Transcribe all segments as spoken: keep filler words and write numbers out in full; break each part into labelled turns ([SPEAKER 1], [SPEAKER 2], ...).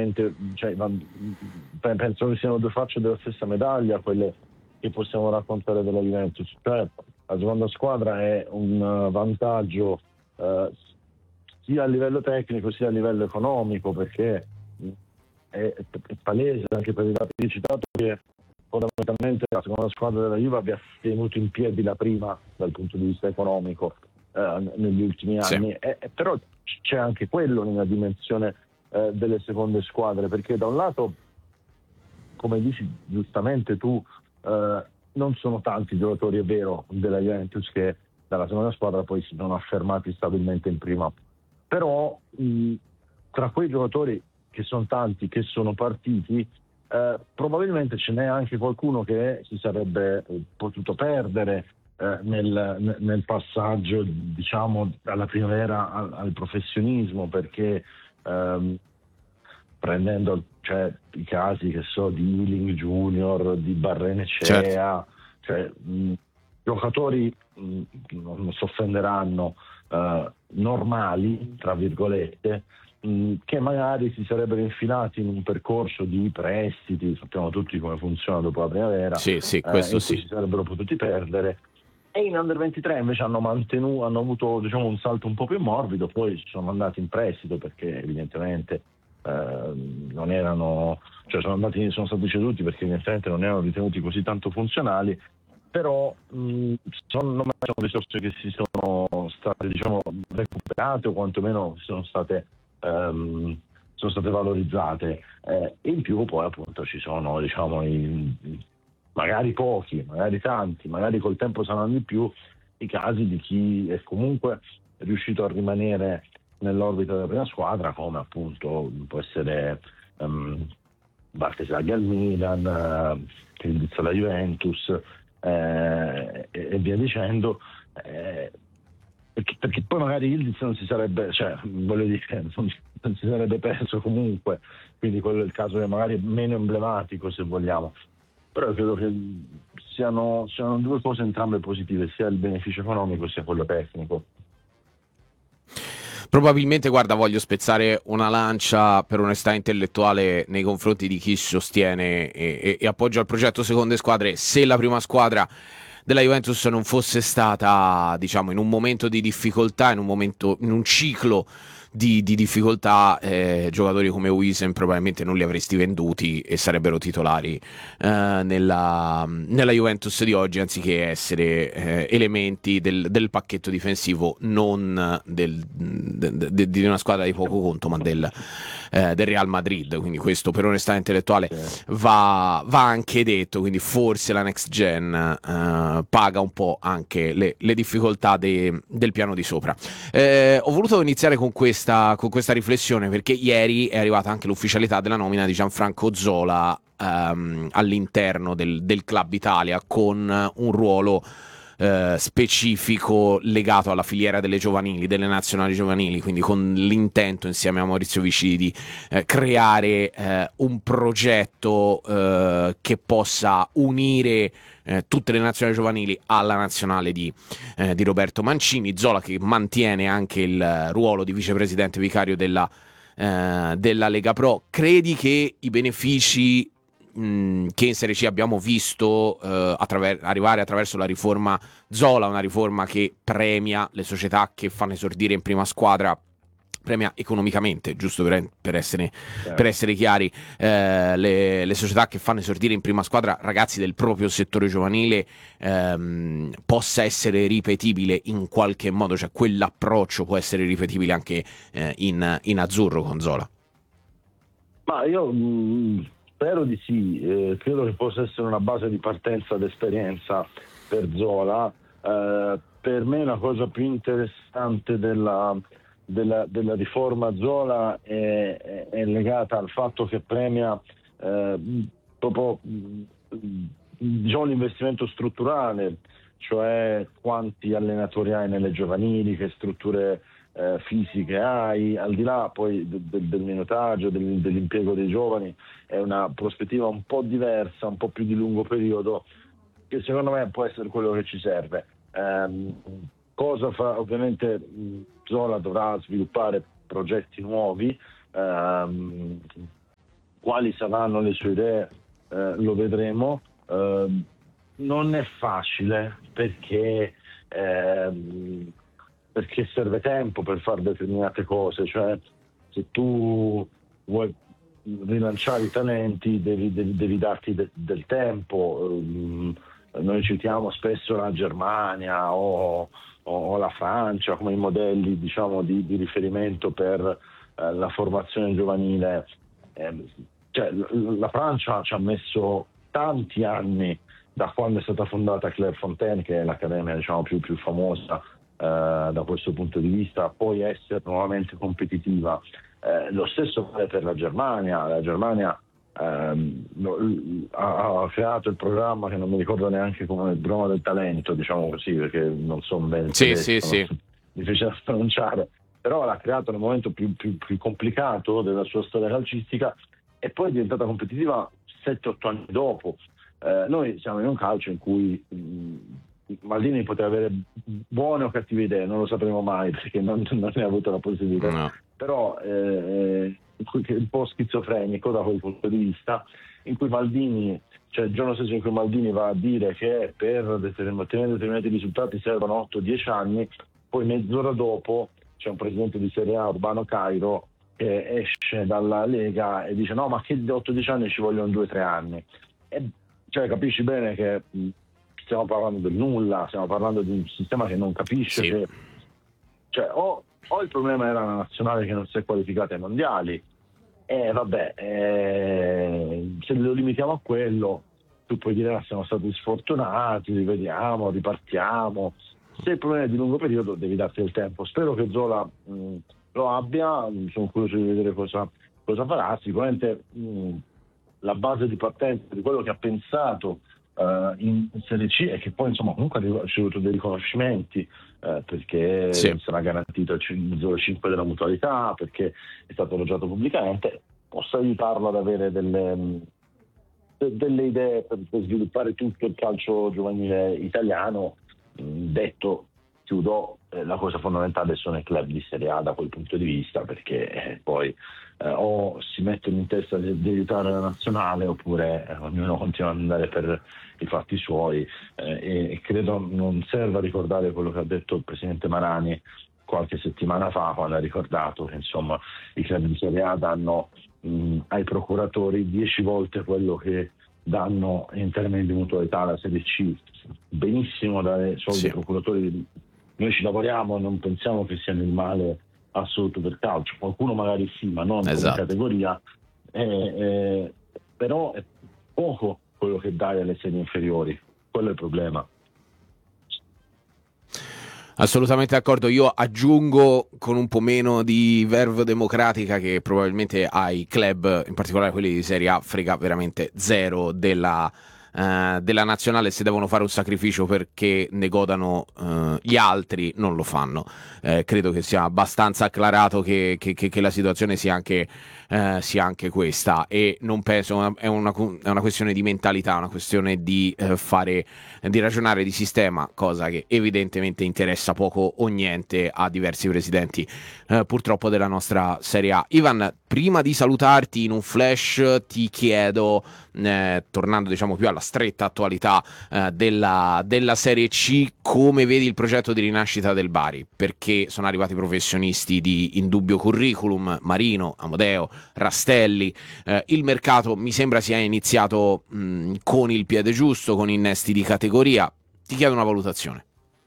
[SPEAKER 1] assolutamente, cioè, penso che siano due facce della stessa medaglia quelle che possiamo raccontare della Juventus. Cioè, la seconda squadra è un vantaggio eh, sia a livello tecnico sia a livello economico, perché è, è palese anche per i dati citato che fondamentalmente la seconda squadra della Juve abbia tenuto in piedi la prima dal punto di vista economico eh, negli ultimi anni. Sì. E, e però c'è anche quello nella dimensione eh, delle seconde squadre, perché da un lato, come dici giustamente tu, eh, non sono tanti giocatori, è vero, della Juventus che dalla seconda squadra poi si sono affermati stabilmente in prima, però mh, tra quei giocatori che sono tanti, che sono partiti, eh, probabilmente ce n'è anche qualcuno che si sarebbe potuto perdere eh, nel, nel passaggio, diciamo, dalla primavera al, al professionismo, perché ehm, prendendo, cioè, i casi che so di Ealing Junior, di Barrenechea, certo. cioè, mh, giocatori mh, non si offenderanno, uh, normali, tra virgolette, mh, che magari si sarebbero infilati in un percorso di prestiti, sappiamo tutti come funziona dopo la primavera,
[SPEAKER 2] sì, sì, questo
[SPEAKER 1] eh, in
[SPEAKER 2] sì.
[SPEAKER 1] cui si sarebbero potuti perdere. E in Under ventitré invece hanno mantenuto, hanno avuto, diciamo, un salto un po' più morbido, poi sono andati in prestito perché evidentemente eh, non erano, cioè sono andati, sono stati ceduti perché evidentemente non erano ritenuti così tanto funzionali, però mh, secondo me sono risorse che si sono state, diciamo, recuperate o quantomeno sono state ehm, sono state valorizzate, eh, e in più poi appunto ci sono, diciamo, i, magari pochi, magari tanti, magari col tempo saranno di più, i casi di chi è comunque riuscito a rimanere nell'orbita della prima squadra, come appunto può essere um, Bartesaghi al Milan, uh, Ildiz alla Juventus, eh, e, e via dicendo, eh, perché, perché poi magari Ildiz non si sarebbe, cioè voglio dire, non, non si sarebbe perso comunque, quindi quello è il caso che magari è meno emblematico, se vogliamo. Però credo che siano, siano due cose entrambe positive, sia il beneficio economico sia quello tecnico.
[SPEAKER 2] Probabilmente, guarda, voglio spezzare una lancia per onestà intellettuale nei confronti di chi sostiene e, e, e appoggia il progetto seconde squadre. Se la prima squadra della Juventus non fosse stata, diciamo, in un momento di difficoltà, in un momento, in un ciclo di, di difficoltà, eh, giocatori come Wisen probabilmente non li avresti venduti e sarebbero titolari eh, nella, nella Juventus di oggi, anziché essere eh, elementi del, del pacchetto difensivo non del, de, de, di una squadra di poco conto, ma del, eh, del Real Madrid. Quindi questo, per onestà intellettuale, va, va anche detto. Quindi forse la next gen eh, paga un po' anche le, le difficoltà de, del piano di sopra. Eh, ho voluto iniziare con questa con questa riflessione perché ieri è arrivata anche l'ufficialità della nomina di Gianfranco Zola ehm, all'interno del, del Club Italia, con un ruolo eh, specifico legato alla filiera delle giovanili, delle nazionali giovanili, quindi con l'intento, insieme a Maurizio Vicini, di eh, creare eh, un progetto eh, che possa unire Eh, tutte le nazionali giovanili alla nazionale di, eh, di Roberto Mancini. Zola, che mantiene anche il ruolo di vicepresidente vicario della, eh, della Lega Pro. Credi che i benefici mh, che in Serie C abbiamo visto eh, attraver- arrivare attraverso la riforma Zola, una riforma che premia le società che fanno esordire in prima squadra, premia economicamente, giusto per, per, essere,
[SPEAKER 1] Certo.
[SPEAKER 2] per essere chiari, eh, le, le società che fanno esordire in prima squadra ragazzi del proprio settore giovanile, ehm, possa essere ripetibile in qualche modo, cioè quell'approccio può essere ripetibile anche eh, in, in azzurro con Zola?
[SPEAKER 1] Ma io mh, spero di sì, eh, credo che possa essere una base di partenza d'esperienza per Zola. Eh, per me la cosa più interessante della Della, della riforma Zola è, è, è legata al fatto che premia eh, proprio diciamo, l'investimento strutturale, cioè quanti allenatori hai nelle giovanili, che strutture eh, fisiche hai, al di là poi de, de, del minutaggio, del, dell'impiego dei giovani. È una prospettiva un po' diversa, un po' più di lungo periodo, che secondo me può essere quello che ci serve. Um, cosa fa? Ovviamente Zola dovrà sviluppare progetti nuovi, um, quali saranno le sue idee eh, lo vedremo. Eh, non è facile perché, eh, perché serve tempo per fare determinate cose, cioè se tu vuoi rilanciare i talenti devi, devi, devi darti de, del tempo. Um, noi citiamo spesso la Germania o, o la Francia come i modelli, diciamo, di, di riferimento per eh, la formazione giovanile. Eh, cioè, la Francia ci ha messo tanti anni da quando è stata fondata Clairefontaine, che è l'accademia, diciamo, più, più famosa eh, da questo punto di vista, a poi essere nuovamente competitiva. Eh, lo stesso vale per la Germania. La Germania ehm, ha, ha creato il programma, che non mi ricordo neanche come, il programma del talento, diciamo così, perché non so bene,
[SPEAKER 2] Sì,
[SPEAKER 1] tedesco,
[SPEAKER 2] sì, sì.
[SPEAKER 1] difficile da pronunciare, però l'ha creato nel momento più, più, più complicato della sua storia calcistica e poi è diventata competitiva sette otto anni dopo. Eh, noi siamo in un calcio in cui mh, Maldini poteva avere buone o cattive idee, non lo sapremo mai perché non, non ne ha avuto la possibilità, no. Però eh, un po' schizofrenico da quel punto di vista, in cui Maldini, cioè il giorno stesso in cui Maldini va a dire che per ottenere determinati risultati servono otto dieci anni, poi mezz'ora dopo c'è un presidente di Serie A, Urbano Cairo, che esce dalla Lega e dice no, ma che otto dieci anni ci vogliono due tre anni. E, cioè capisci bene che mh, stiamo parlando del nulla, stiamo parlando di un sistema che non capisce, sì. che, cioè o, o il problema era la nazionale che non si è qualificata ai mondiali, e vabbè, eh, se lo limitiamo a quello tu puoi dire ah, siamo stati sfortunati, rivediamo, ripartiamo. Se il problema è di lungo periodo devi darti il tempo. Spero che Zola mh, lo abbia, sono curioso di vedere cosa, cosa farà. Sicuramente mh, la base di partenza di quello che ha pensato uh, in Serie C e che poi insomma comunque ha ricevuto dei riconoscimenti uh, perché sì. sarà garantito il zero virgola cinque della mutualità, perché è stato elogiato pubblicamente, possa aiutarlo ad avere delle, de, delle idee per, per sviluppare tutto il calcio giovanile italiano. Detto, chiudo, eh, la cosa fondamentale sono i club di Serie A da quel punto di vista, perché eh, poi eh, o si mettono in testa di, di aiutare la nazionale oppure eh, ognuno continua ad andare per i fatti suoi eh, e, e credo non serva ricordare quello che ha detto il presidente Marani qualche settimana fa, quando ha ricordato che insomma i club di Serie A danno mh, ai procuratori dieci volte quello che danno in termini di mutualità alla Serie C. Benissimo dare soldi sì. ai procuratori, noi ci lavoriamo, non pensiamo che siano il male assoluto del calcio, qualcuno magari sì, ma non esatto. come categoria, eh, eh, però è poco quello che dai alle serie inferiori, quello è il problema.
[SPEAKER 2] Assolutamente d'accordo, io aggiungo con un po' meno di verve democratica che probabilmente ai club, in particolare quelli di Serie A, frega veramente zero della, uh, della nazionale. Se devono fare un sacrificio perché ne godano uh, gli altri, non lo fanno. Eh, credo che sia abbastanza acclarato che, che, che, che la situazione sia anche, uh, sia anche questa, e non penso, è una, è una questione di mentalità, una questione di uh, fare, di ragionare di sistema, cosa che evidentemente interessa poco o niente a diversi presidenti eh, purtroppo della nostra Serie A. Ivan, prima di salutarti in un flash ti chiedo, eh, tornando diciamo più alla stretta attualità eh, della, della Serie C, come vedi il progetto di rinascita del Bari, perché sono arrivati professionisti di indubbio curriculum, Marino, Amodeo, Rastelli, eh, il mercato mi sembra sia iniziato mh, con il piede giusto, con innesti di categoria. Ti chiedo una valutazione.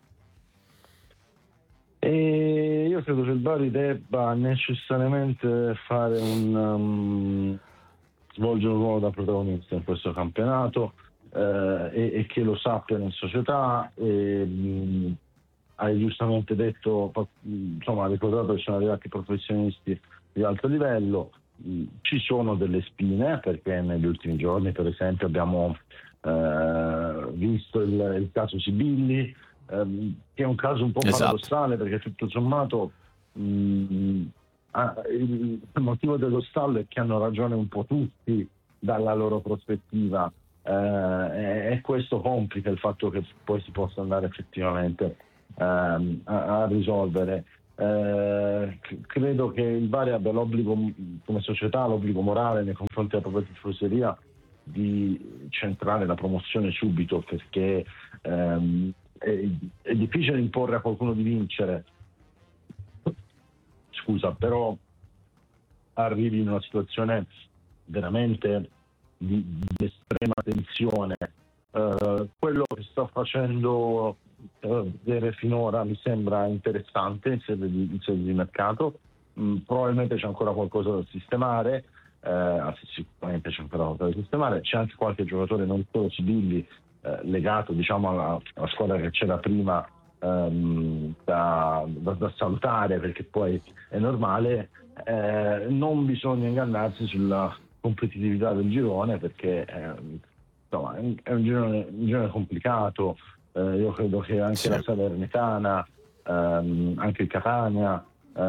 [SPEAKER 1] E io credo che il Bari debba necessariamente fare un um, svolgere un ruolo da protagonista in questo campionato eh, e, e che lo sappia in società. E, mh, hai giustamente detto, insomma, hai ricordato che sono arrivati professionisti di alto livello. Mh, ci sono delle spine perché negli ultimi giorni, per esempio, abbiamo eh, visto il, il caso Sibilli, ehm, che è un caso un po' esatto. paradossale, perché tutto sommato mh, ah, il, il motivo dello stallo è che hanno ragione un po' tutti dalla loro prospettiva eh, e, e questo complica il fatto che poi si possa andare effettivamente ehm, a, a risolvere. Eh, c- credo che il Bari abbia l'obbligo, come società, l'obbligo morale nei confronti della propria tifoseria di centrare la promozione subito, perché ehm, è, è difficile imporre a qualcuno di vincere, scusa, però arrivi in una situazione veramente di, di estrema tensione. Eh, quello che sta facendo eh, vedere finora mi sembra interessante in sede di, in sede di mercato. Mm, probabilmente c'è ancora qualcosa da sistemare, eh, sicuramente c'è ancora qualcosa da sistemare, c'è anche qualche giocatore non solo Sibilli eh, legato, diciamo, alla, alla squadra che c'era prima, ehm, da, da, da salutare, perché poi è normale. Eh, non bisogna ingannarsi sulla competitività del girone, perché eh, insomma, è un girone, un girone complicato. Eh, io credo che anche
[SPEAKER 2] Sì.
[SPEAKER 1] la Salernitana, ehm, anche il Catania eh,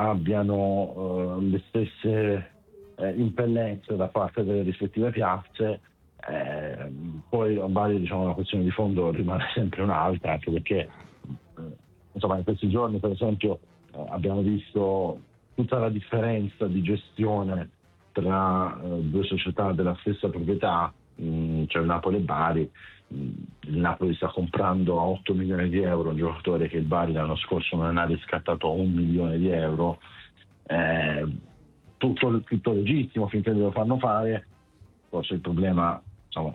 [SPEAKER 1] abbiano eh, le stesse eh, impellenze da parte delle rispettive piazze. Eh, poi a Bari, diciamo, la questione di fondo rimane sempre un'altra, anche perché eh, insomma, in questi giorni, per esempio, eh, abbiamo visto tutta la differenza di gestione tra eh, due società della stessa proprietà, mh, cioè Napoli e Bari. Mh, il Napoli sta comprando a otto milioni di euro un giocatore che il Bari l'anno scorso non ha riscattato a un milione di euro. Eh, tutto, tutto legittimo finché lo fanno fare. Forse il problema, insomma,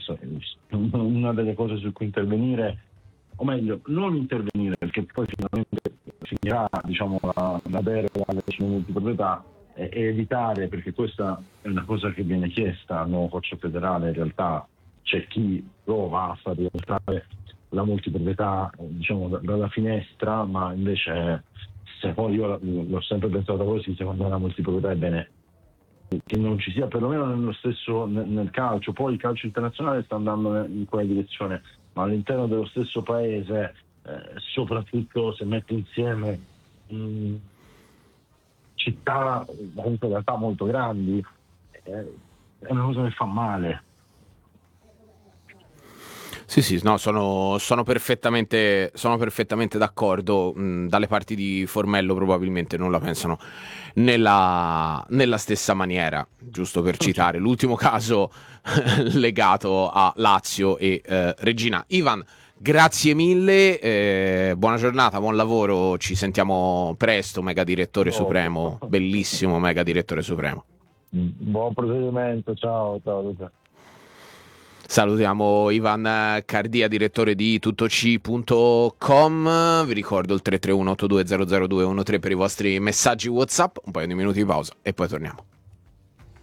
[SPEAKER 1] una delle cose su cui intervenire, o meglio, non intervenire, perché poi finalmente finirà, diciamo, la, la deroga alle multiproprietà, e, e evitare, perché questa è una cosa che viene chiesta al nuovo codice federale. In realtà c'è chi prova a far rientrare la multiproprietà, diciamo, da- dalla finestra, ma invece, se poi io l'ho sempre pensato così, secondo me la multiproprietà è bene che non ci sia, perlomeno nello stesso, nel, nel calcio. Poi il calcio internazionale sta andando in quella direzione, ma all'interno dello stesso paese, eh, soprattutto se metti insieme mh, città comunque in realtà molto grandi, eh, è una cosa che fa male.
[SPEAKER 2] Sì, sì, no, sono, sono perfettamente, sono perfettamente d'accordo. Mh, dalle parti di Formello probabilmente non la pensano nella, nella stessa maniera, giusto per citare l'ultimo caso legato a Lazio e eh, Regina. Ivan, grazie mille, eh, buona giornata, buon lavoro, ci sentiamo presto, mega direttore
[SPEAKER 1] Dopo.
[SPEAKER 2] supremo, bellissimo mega direttore supremo.
[SPEAKER 1] Buon procedimento, ciao, ciao Luca.
[SPEAKER 2] Salutiamo Ivan Cardia, direttore di tuttoci punto com. Vi ricordo il tre tre uno otto due zero zero due uno tre per i vostri messaggi WhatsApp. Un paio di minuti di pausa e poi torniamo.